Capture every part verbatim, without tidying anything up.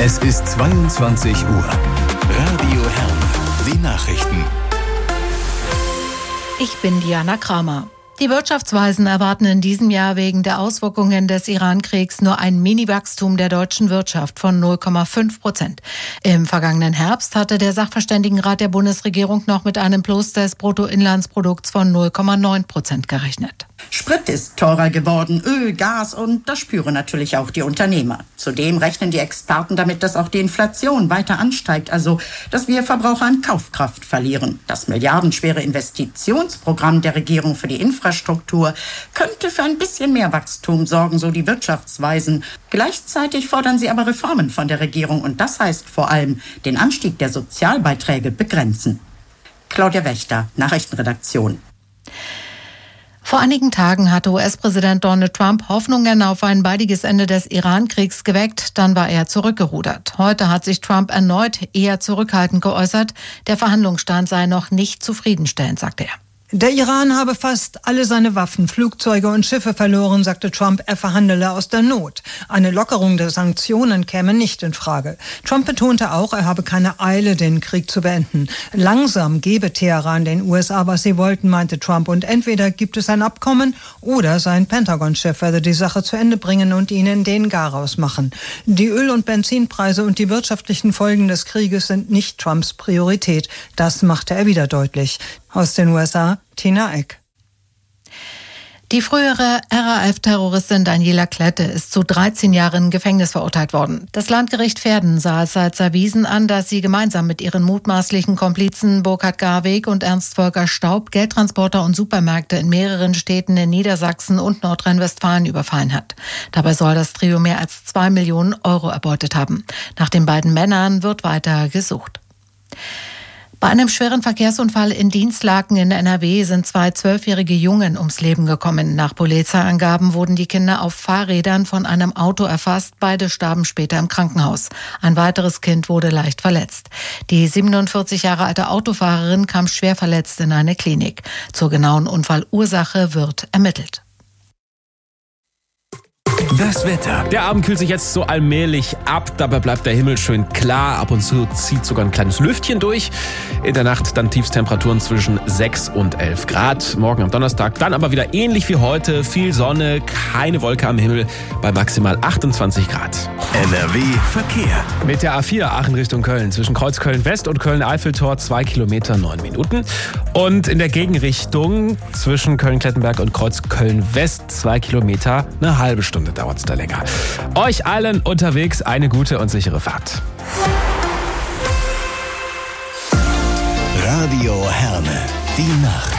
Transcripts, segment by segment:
Es ist zweiundzwanzig Uhr. Radio Herne, die Nachrichten. Ich bin Diana Kramer. Die Wirtschaftsweisen erwarten in diesem Jahr wegen der Auswirkungen des Iran-Kriegs nur ein Mini-Wachstum der deutschen Wirtschaft von null Komma fünf Prozent. Im vergangenen Herbst hatte der Sachverständigenrat der Bundesregierung noch mit einem Plus des Bruttoinlandsprodukts von null Komma neun Prozent gerechnet. Sprit ist teurer geworden, Öl, Gas und das spüren natürlich auch die Unternehmer. Zudem rechnen die Experten damit, dass auch die Inflation weiter ansteigt, also dass wir Verbraucher an Kaufkraft verlieren. Das milliardenschwere Investitionsprogramm der Regierung für die Infrastruktur könnte für ein bisschen mehr Wachstum sorgen, so die Wirtschaftsweisen. Gleichzeitig fordern sie aber Reformen von der Regierung und das heißt vor allem den Anstieg der Sozialbeiträge begrenzen. Claudia Wächter, Nachrichtenredaktion. Vor einigen Tagen hatte U S-Präsident Donald Trump Hoffnungen auf ein baldiges Ende des Iran-Kriegs geweckt. Dann war er zurückgerudert. Heute hat sich Trump erneut eher zurückhaltend geäußert. Der Verhandlungsstand sei noch nicht zufriedenstellend, sagte er. Der Iran habe fast alle seine Waffen, Flugzeuge und Schiffe verloren, sagte Trump, er verhandele aus der Not. Eine Lockerung der Sanktionen käme nicht in Frage. Trump betonte auch, er habe keine Eile, den Krieg zu beenden. Langsam gebe Teheran den U S A, was sie wollten, meinte Trump. Und entweder gibt es ein Abkommen oder sein Pentagon-Chef werde die Sache zu Ende bringen und ihnen den Garaus machen. Die Öl- und Benzinpreise und die wirtschaftlichen Folgen des Krieges sind nicht Trumps Priorität. Das machte er wieder deutlich. Aus den U S A, Tina Eck. Die frühere R A F-Terroristin Daniela Klette ist zu dreizehn Jahren Gefängnis verurteilt worden. Das Landgericht Verden sah es als erwiesen an, dass sie gemeinsam mit ihren mutmaßlichen Komplizen Burkhard Garweg und Ernst Volker Staub Geldtransporter und Supermärkte in mehreren Städten in Niedersachsen und Nordrhein-Westfalen überfallen hat. Dabei soll das Trio mehr als zwei Millionen Euro erbeutet haben. Nach den beiden Männern wird weiter gesucht. Bei einem schweren Verkehrsunfall in Dinslaken in N R W sind zwei zwölfjährige Jungen ums Leben gekommen. Nach Polizeiangaben wurden die Kinder auf Fahrrädern von einem Auto erfasst. Beide starben später im Krankenhaus. Ein weiteres Kind wurde leicht verletzt. Die siebenundvierzig Jahre alte Autofahrerin kam schwer verletzt in eine Klinik. Zur genauen Unfallursache wird ermittelt. Das Wetter. Der Abend kühlt sich jetzt so allmählich ab, dabei bleibt der Himmel schön klar. Ab und zu zieht sogar ein kleines Lüftchen durch. In der Nacht dann Tiefstemperaturen zwischen sechs und elf Grad. Morgen am Donnerstag dann aber wieder ähnlich wie heute. Viel Sonne, keine Wolke am Himmel bei maximal achtundzwanzig Grad. N R W Verkehr. Mit der A vier Aachen Richtung Köln zwischen Kreuz Köln-West und Köln-Eiffeltor zwei Kilometer, neun Minuten. Und in der Gegenrichtung zwischen Köln-Klettenberg und Kreuz Köln-West zwei Kilometer, eine halbe Stunde dauert es da länger. Euch allen unterwegs eine gute und sichere Fahrt. Radio Herne, die Nacht.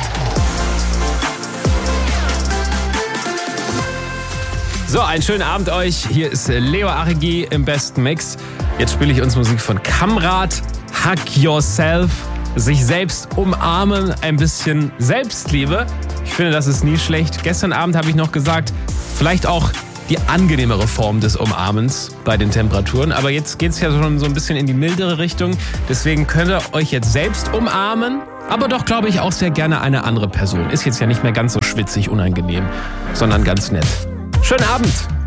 So, einen schönen Abend euch. Hier ist Leo Arigi im besten Mix. Jetzt spiele ich uns Musik von Kamrat, Hug Yourself, sich selbst umarmen, ein bisschen Selbstliebe. Ich finde, das ist nie schlecht. Gestern Abend habe ich noch gesagt, vielleicht auch die angenehmere Form des Umarmens bei den Temperaturen. Aber jetzt geht es ja schon so ein bisschen in die mildere Richtung. Deswegen könnt ihr euch jetzt selbst umarmen, aber doch, glaube ich, auch sehr gerne eine andere Person. Ist jetzt ja nicht mehr ganz so schwitzig unangenehm, sondern ganz nett. Schönen Abend!